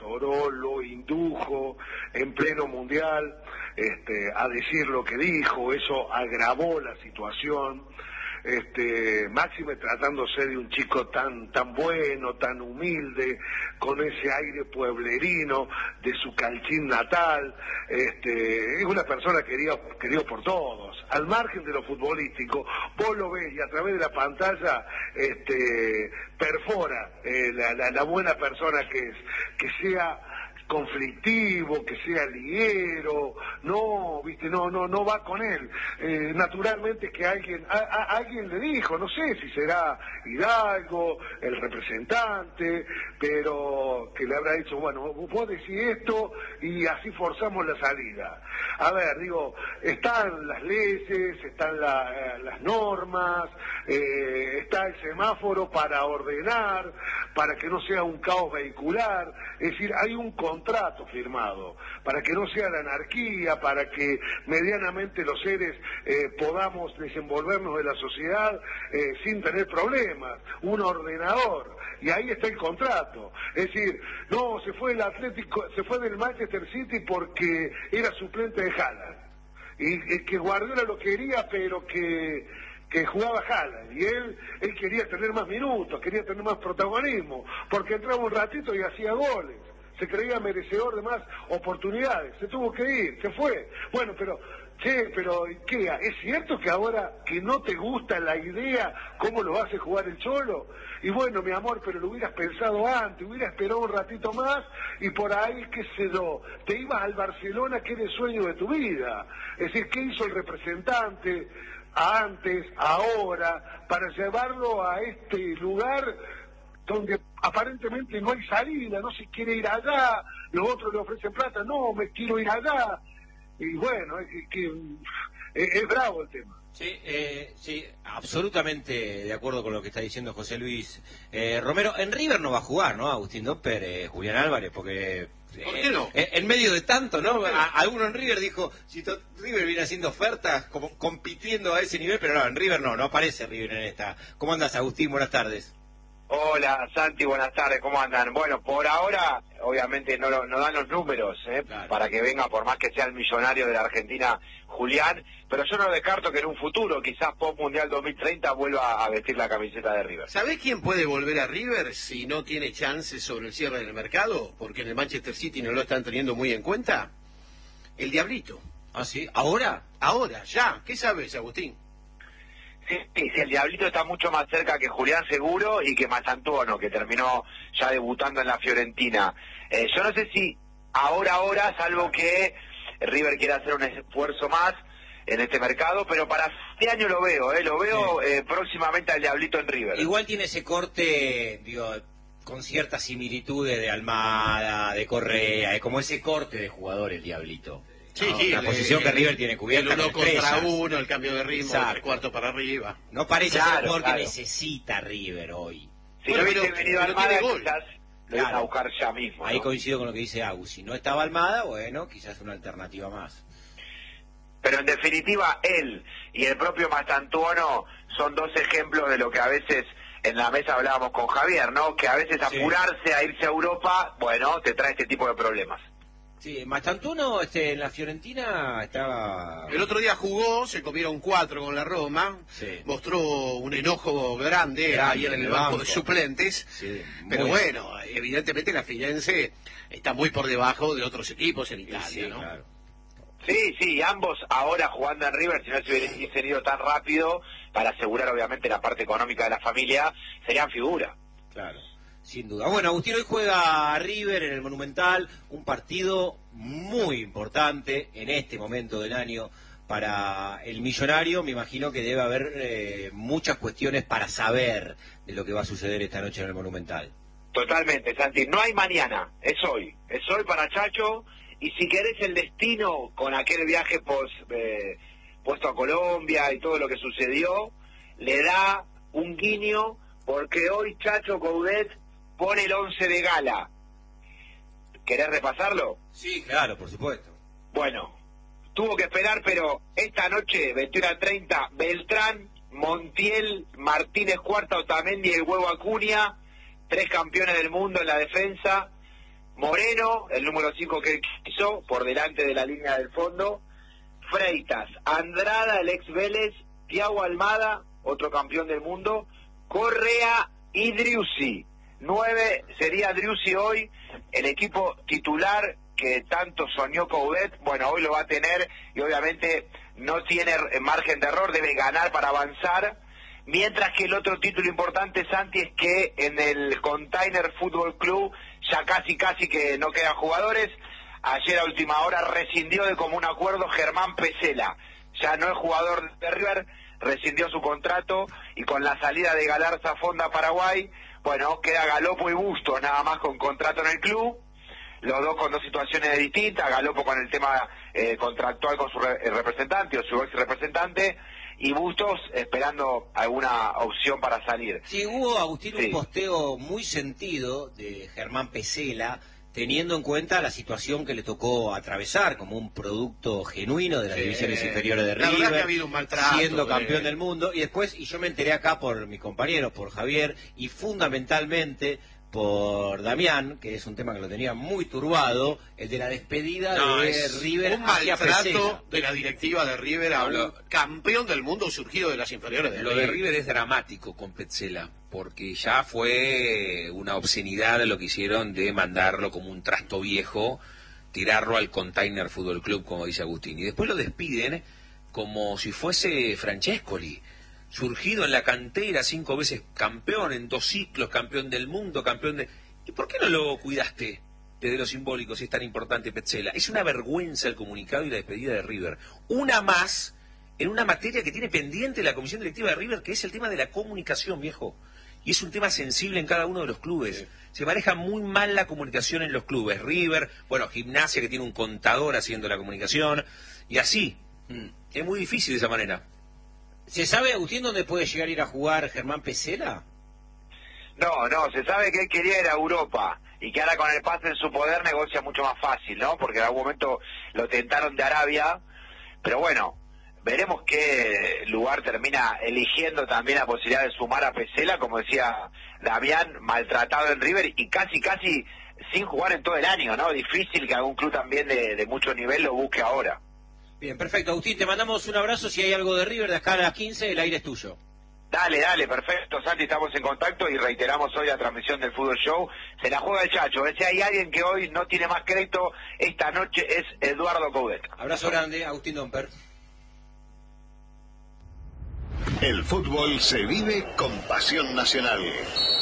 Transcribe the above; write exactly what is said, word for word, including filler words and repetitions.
asesoró, lo indujo en pleno mundial este, a decir lo que dijo, eso agravó la situación. Este, máxime tratándose de un chico tan tan bueno, tan humilde, con ese aire pueblerino de su Calchín natal. Este, es una persona querida, querido por todos, al margen de lo futbolístico. Vos lo ves y a través de la pantalla este, perfora eh, la, la, la buena persona que es, que sea conflictivo, que sea liguero, no, viste, no, no, no va con él. Eh, naturalmente que alguien, a, a, alguien le dijo, no sé si será Hidalgo, el representante, pero que le habrá dicho, bueno, vos decís esto y así forzamos la salida. A ver, digo, están las leyes, están la, eh, las normas, eh, está el semáforo para ordenar, para que no sea un caos vehicular, es decir, hay un contrato firmado, para que no sea la anarquía, para que medianamente los seres eh, podamos desenvolvernos en la sociedad eh, sin tener problemas, un ordenador, y ahí está el contrato. Es decir, no, se fue el Atlético, se fue del Manchester City porque era suplente de Haaland, y, y que Guardiola lo quería, pero que que jugaba Haaland, y él él quería tener más minutos, quería tener más protagonismo, porque entraba un ratito y hacía goles, se creía merecedor de más oportunidades, se tuvo que ir, se fue. Bueno, pero, che, pero, ¿qué? ¿Es cierto que ahora que no te gusta la idea, cómo lo hace jugar el Cholo? Y bueno, mi amor, pero lo hubieras pensado antes, hubieras esperado un ratito más, y por ahí, qué sé yo, te ibas al Barcelona, que era el sueño de tu vida. Es decir, ¿qué hizo el representante antes, ahora, para llevarlo a este lugar donde aparentemente no hay salida, no se quiere ir allá, los otros le ofrecen plata, no, me quiero ir allá, y bueno, es, que, es, es bravo el tema. Sí, eh, sí, absolutamente de acuerdo con lo que está diciendo José Luis. Eh, Romero, en River no va a jugar, ¿no? Agustín Dopper, eh, Julián Álvarez, porque... ¿Por qué no? Eh, en medio de tanto, ¿no? A, alguno en River dijo, si to, River viene haciendo ofertas, como compitiendo a ese nivel, pero no, en River no, no aparece River en esta. ¿Cómo andas, Agustín? Buenas tardes. Hola, Santi, buenas tardes, ¿cómo andan? Bueno, por ahora, obviamente no, no dan los números, ¿eh? Claro. Para que venga, por más que sea el millonario de la Argentina, Julián, pero yo no descarto que en un futuro, quizás post Mundial dos mil treinta, vuelva a vestir la camiseta de River. ¿Sabés quién puede volver a River si no tiene chances sobre el cierre del mercado? Porque en el Manchester City no lo están teniendo muy en cuenta. El Diablito. ¿Ah, sí? ¿Ahora? Ahora, ya. ¿Qué sabes, Agustín? Sí, sí, sí, el Diablito está mucho más cerca que Julián seguro y que Mastantuono, que terminó ya debutando en la Fiorentina. Eh, yo no sé si ahora, ahora, salvo que River quiera hacer un esfuerzo más en este mercado, pero para este año lo veo, eh, lo veo sí. eh, próximamente al Diablito en River. Igual tiene ese corte, digo, con ciertas similitudes de Almada, de Correa, es como ese corte de jugador el Diablito. Sí, no, sí, la el, posición que River tiene cubierta. El uno con contra uno, el cambio de ritmo, exacto. tres cuartos para arriba. No parece claro, ser el jugador claro. que necesita River hoy. Si bueno, no hubiese pero, venido pero Almada, gol. quizás lo iban claro. a buscar ya mismo. Ahí ¿no? coincido con lo que dice Agus. Si no estaba Almada, bueno, quizás una alternativa más. Pero en definitiva, él y el propio Mastantuono son dos ejemplos de lo que a veces en la mesa hablábamos con Javier, ¿no? Que a veces sí. apurarse a irse a Europa, bueno, te trae este tipo de problemas. Sí, Mastantuono este, en la Fiorentina estaba... El otro día jugó, se comieron cuatro con la Roma, sí. mostró un enojo grande, grande ayer en el banco, banco de suplentes, sí, pero bueno, evidentemente la Firenze está muy por debajo de otros equipos en Italia, sí, ¿no? Claro. Sí, sí, ambos ahora jugando en River, si no se hubiesen ido tan rápido, para asegurar obviamente la parte económica de la familia, serían figura. Claro. Sin duda. Bueno, Agustín, hoy juega River en el Monumental, un partido muy importante en este momento del año para el millonario. Me imagino que debe haber eh, muchas cuestiones para saber de lo que va a suceder esta noche en el Monumental. Totalmente, Santi. No hay mañana, es hoy. Es hoy para Chacho, y si querés el destino con aquel viaje pos, eh, puesto a Colombia y todo lo que sucedió, le da un guiño, porque hoy Chacho Coudet pone el once de gala. ¿Querés repasarlo? Sí, claro, por supuesto. Bueno, tuvo que esperar, pero esta noche, veintiuna a treinta, Beltrán, Montiel, Martínez Cuarta, Otamendi y el Huevo Acuña, tres campeones del mundo en la defensa, Moreno, el número cinco que él quiso, por delante de la línea del fondo. Freitas, Andrada, el ex Vélez, Thiago Almada, otro campeón del mundo, Correa y Driussi. Nueve sería Driussi hoy, el equipo titular que tanto soñó Coudet. Bueno, hoy lo va a tener y obviamente no tiene margen de error, debe ganar para avanzar. Mientras que el otro título importante, Santi, es que en el Container Fútbol Club ya casi casi que no quedan jugadores. Ayer a última hora rescindió de común acuerdo Germán Pesela. Ya no es jugador de River, rescindió su contrato y con la salida de Galarza Fonda a Paraguay, bueno, queda Galopo y Bustos nada más con contrato en el club. Los dos con dos situaciones distintas, Galopo con el tema eh, contractual con su re representante o su ex representante, y Bustos esperando alguna opción para salir. Sí, hubo, Agustín, sí. un posteo muy sentido de Germán Pesela, teniendo en cuenta la situación que le tocó atravesar como un producto genuino de las sí. divisiones inferiores de River, la verdad que ha habido un maltrato, siendo eh. campeón del mundo, y después, y yo me enteré acá por mis compañeros, por Javier, y fundamentalmente por Damián, que es un tema que lo tenía muy turbado, el de la despedida no, de es River un hacia maltrato Pesela. de la directiva de River a un campeón del mundo surgido de las inferiores de Lo River. de River es dramático con Petzela, porque ya fue una obscenidad lo que hicieron de mandarlo como un trasto viejo, tirarlo al Container Fútbol Club, como dice Agustín, y después lo despiden como si fuese Francescoli, surgido en la cantera, cinco veces campeón, en dos ciclos, campeón del mundo, campeón de... ¿Y por qué no lo cuidaste desde lo simbólico si es tan importante Petzela? Es una vergüenza el comunicado y la despedida de River. Una más en una materia que tiene pendiente la comisión directiva de River, que es el tema de la comunicación, viejo. Y es un tema sensible en cada uno de los clubes. Sí. Se maneja muy mal la comunicación en los clubes. River, bueno, Gimnasia, que tiene un contador haciendo la comunicación, y así. Mm. Es muy difícil de esa manera. ¿Se sabe, Agustín, dónde puede llegar a ir a jugar Germán Pesela? No, no, se sabe que él quería ir a Europa y que ahora con el pase en su poder negocia mucho más fácil, ¿no? Porque en algún momento lo tentaron de Arabia, pero bueno, veremos qué lugar termina eligiendo también la posibilidad de sumar a Pesela, como decía Damián, maltratado en River y casi, casi sin jugar en todo el año, ¿no? Difícil que algún club también de, de mucho nivel lo busque ahora. Bien, perfecto, Agustín, te mandamos un abrazo. Si hay algo de River de acá a las quince, el aire es tuyo. Dale, dale, perfecto, Santi, estamos en contacto y reiteramos hoy la transmisión del Fútbol Show. Se la juega el Chacho, si hay alguien que hoy no tiene más crédito esta noche es Eduardo Coudet. Abrazo grande, Agustín Domper. El fútbol se vive con pasión nacional.